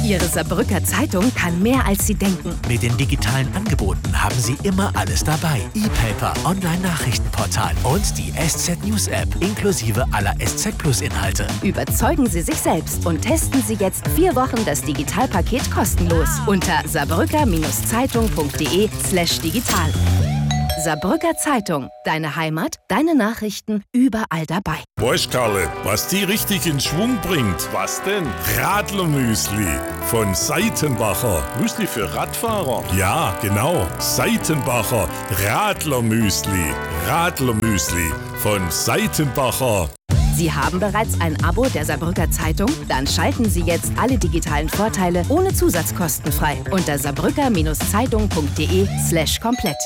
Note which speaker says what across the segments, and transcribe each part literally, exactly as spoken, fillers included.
Speaker 1: Ihre Saarbrücker Zeitung kann mehr, als Sie denken.
Speaker 2: Mit den digitalen Angeboten haben Sie immer alles dabei. E-Paper, Online-Nachrichtenportal und die S Z News App inklusive aller S Z Plus Inhalte.
Speaker 1: Überzeugen Sie sich selbst und testen Sie jetzt vier Wochen das Digitalpaket kostenlos unter saarbrücker-zeitung.de slash digital. Saarbrücker Zeitung. Deine Heimat, deine Nachrichten, überall dabei.
Speaker 3: Weißt Karle, was die richtig in Schwung bringt?
Speaker 4: Was denn?
Speaker 3: Radlermüsli von Seitenbacher.
Speaker 4: Müsli für Radfahrer?
Speaker 3: Ja, genau. Seitenbacher Radlermüsli. Radlermüsli von Seitenbacher.
Speaker 1: Sie haben bereits ein Abo der Saarbrücker Zeitung? Dann schalten Sie jetzt alle digitalen Vorteile ohne Zusatzkosten frei unter saarbrücker-zeitung.de slash komplett.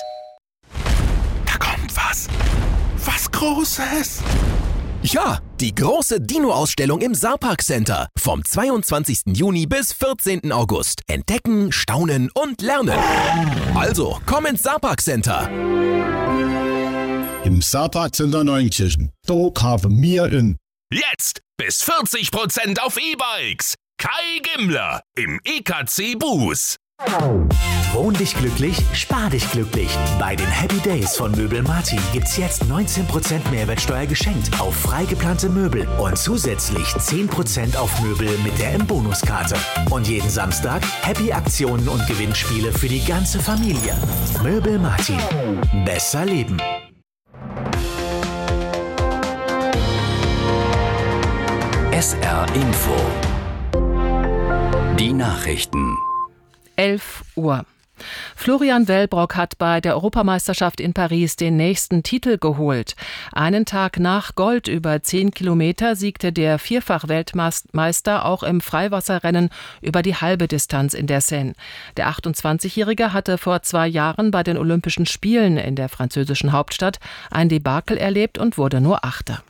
Speaker 3: Was? Was Großes?
Speaker 5: Ja, die große Dino-Ausstellung im Saarpark Center. Vom zweiundzwanzigsten Juni bis vierzehnten August. Entdecken, staunen und lernen. Also, komm ins Saarpark Center.
Speaker 6: Im Saarpark Center Neunkirchen. Da kaufen wir in.
Speaker 7: Jetzt bis vierzig Prozent auf E-Bikes. Kai Gimmler im E K C Bus.
Speaker 2: Wohn dich glücklich, spar dich glücklich. Bei den Happy Days von Möbel Martin gibt's jetzt neunzehn Prozent Mehrwertsteuer geschenkt auf frei geplante Möbel und zusätzlich zehn Prozent auf Möbel mit der M-Bonus-Karte. Und jeden Samstag Happy-Aktionen und Gewinnspiele für die ganze Familie. Möbel Martin. Besser leben.
Speaker 8: S R Info. Die Nachrichten.
Speaker 9: elf Uhr. Florian Wellbrock hat bei der Europameisterschaft in Paris den nächsten Titel geholt. Einen Tag nach Gold über zehn Kilometer siegte der Vierfach-Weltmeister auch im Freiwasserrennen über die halbe Distanz in der Seine. Der achtundzwanzigjährige hatte vor zwei Jahren bei den Olympischen Spielen in der französischen Hauptstadt ein Debakel erlebt und wurde nur Achter.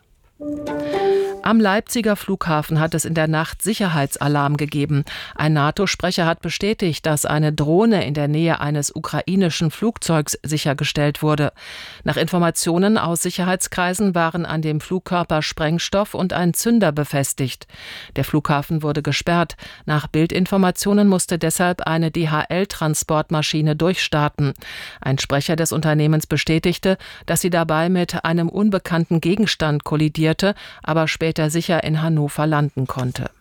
Speaker 9: Am Leipziger Flughafen hat es in der Nacht Sicherheitsalarm gegeben. Ein NATO-Sprecher hat bestätigt, dass eine Drohne in der Nähe eines ukrainischen Flugzeugs sichergestellt wurde. Nach Informationen aus Sicherheitskreisen waren an dem Flugkörper Sprengstoff und ein Zünder befestigt. Der Flughafen wurde gesperrt. Nach Bildinformationen musste deshalb eine D H L-Transportmaschine durchstarten. Ein Sprecher des Unternehmens bestätigte, dass sie dabei mit einem unbekannten Gegenstand kollidierte, aber später sicher in Hannover landen konnte.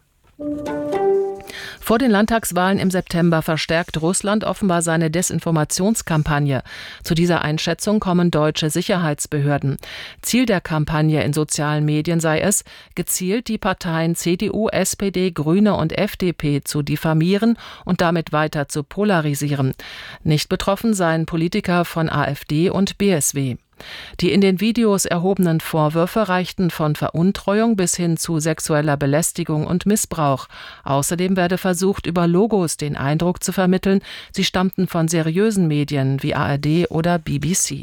Speaker 9: Vor den Landtagswahlen im September verstärkt Russland offenbar seine Desinformationskampagne. Zu dieser Einschätzung kommen deutsche Sicherheitsbehörden. Ziel der Kampagne in sozialen Medien sei es, gezielt die Parteien C D U, S P D, Grüne und F D P zu diffamieren und damit weiter zu polarisieren. Nicht betroffen seien Politiker von A f D und B S W. Die in den Videos erhobenen Vorwürfe reichten von Veruntreuung bis hin zu sexueller Belästigung und Missbrauch. Außerdem werde versucht, über Logos den Eindruck zu vermitteln, sie stammten von seriösen Medien wie A R D oder B B C.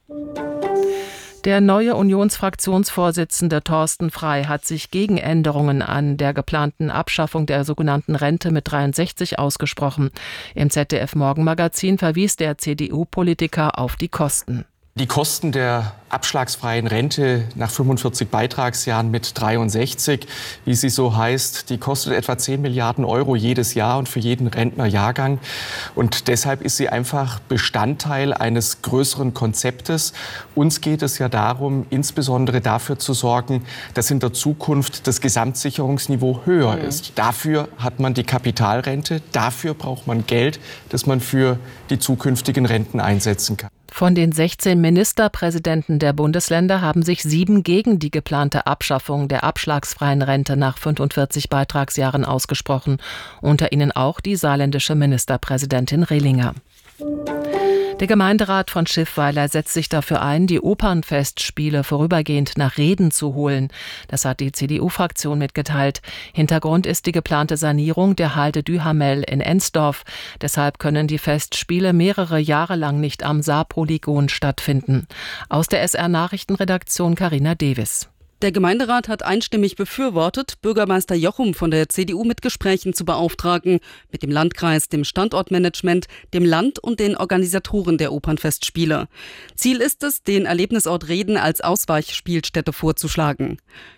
Speaker 9: Der neue Unionsfraktionsvorsitzende Thorsten Frey hat sich gegen Änderungen an der geplanten Abschaffung der sogenannten Rente mit dreiundsechzig ausgesprochen. Im Z D F-Morgenmagazin verwies der C D U-Politiker auf die Kosten.
Speaker 10: Die Kosten der abschlagsfreien Rente nach fünfundvierzig Beitragsjahren mit dreiundsechzig, wie sie so heißt, die kostet etwa zehn Milliarden Euro jedes Jahr und für jeden Rentnerjahrgang. Und deshalb ist sie einfach Bestandteil eines größeren Konzeptes. Uns geht es ja darum, insbesondere dafür zu sorgen, dass in der Zukunft das Gesamtsicherungsniveau höher ist. Dafür hat man die Kapitalrente, dafür braucht man Geld, das man für die zukünftigen Renten einsetzen kann.
Speaker 9: Von den sechzehn Ministerpräsidenten der Bundesländer haben sich sieben gegen die geplante Abschaffung der abschlagsfreien Rente nach fünfundvierzig Beitragsjahren ausgesprochen. Unter ihnen auch die saarländische Ministerpräsidentin Rehlinger. Der Gemeinderat von Schiffweiler setzt sich dafür ein, die Opernfestspiele vorübergehend nach Reden zu holen. Das hat die C D U-Fraktion mitgeteilt. Hintergrund ist die geplante Sanierung der Halde Duhamel in Ensdorf. Deshalb können die Festspiele mehrere Jahre lang nicht am Saarpolygon stattfinden. Aus der S R-Nachrichtenredaktion Carina Davis.
Speaker 11: Der Gemeinderat hat einstimmig befürwortet, Bürgermeister Jochum von der C D U mit Gesprächen zu beauftragen, mit dem Landkreis, dem Standortmanagement, dem Land und den Organisatoren der Opernfestspiele. Ziel ist es, den Erlebnisort Reden als Ausweichspielstätte vorzuschlagen.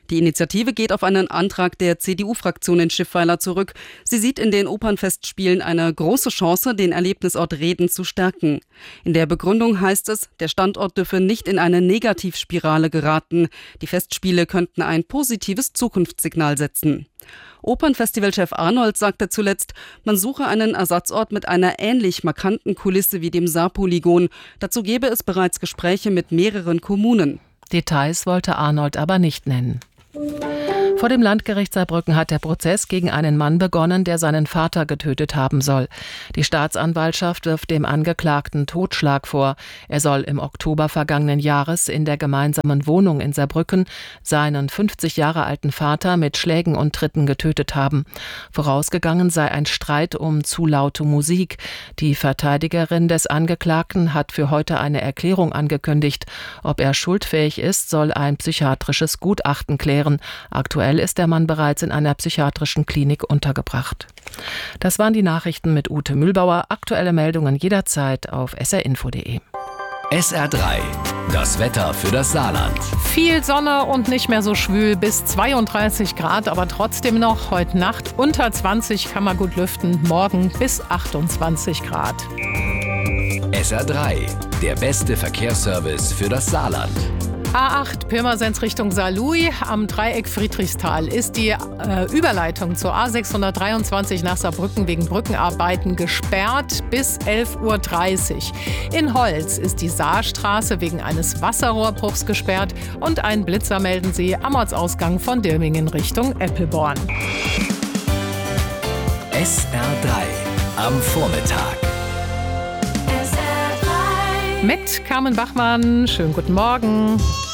Speaker 11: Die Initiative geht auf einen Antrag der C D U-Fraktion in Schiffweiler zurück. Sie sieht in den Opernfestspielen eine große Chance, den Erlebnisort Reden zu stärken. In der Begründung heißt es, der Standort dürfe nicht in eine Negativspirale geraten. Die Festspiele könnten ein positives Zukunftssignal setzen. Opernfestivalchef Arnold sagte zuletzt, man suche einen Ersatzort mit einer ähnlich markanten Kulisse wie dem Saarpolygon. Dazu gebe es bereits Gespräche mit mehreren Kommunen.
Speaker 9: Details wollte Arnold aber nicht nennen. Vor dem Landgericht Saarbrücken hat der Prozess gegen einen Mann begonnen, der seinen Vater getötet haben soll. Die Staatsanwaltschaft wirft dem Angeklagten Totschlag vor. Er soll im Oktober vergangenen Jahres in der gemeinsamen Wohnung in Saarbrücken seinen fünfzig Jahre alten Vater mit Schlägen und Tritten getötet haben. Vorausgegangen sei ein Streit um zu laute Musik. Die Verteidigerin des Angeklagten hat für heute eine Erklärung angekündigt. Ob er schuldfähig ist, soll ein psychiatrisches Gutachten klären. Aktuell ist der Mann bereits in einer psychiatrischen Klinik untergebracht. Das waren die Nachrichten mit Ute Mühlbauer. Aktuelle Meldungen jederzeit auf s r info punkt d e.
Speaker 8: S R drei, das Wetter für das Saarland.
Speaker 4: Viel Sonne und nicht mehr so schwül, bis zweiunddreißig Grad, aber trotzdem noch heute Nacht unter zwanzig kann man gut lüften, morgen bis achtundzwanzig Grad.
Speaker 8: S R drei, der beste Verkehrsservice für das Saarland.
Speaker 4: A acht Pirmasens Richtung Saarlouis am Dreieck Friedrichsthal ist die äh, Überleitung zur A sechshundertdreiundzwanzig nach Saarbrücken wegen Brückenarbeiten gesperrt bis elf Uhr dreißig. In Holz ist die Saarstraße wegen eines Wasserrohrbruchs gesperrt und einen Blitzer melden sie am Ortsausgang von Dirmingen Richtung Eppelborn.
Speaker 8: S R drei am Vormittag.
Speaker 4: Mit Carmen Bachmann. Schönen guten Morgen.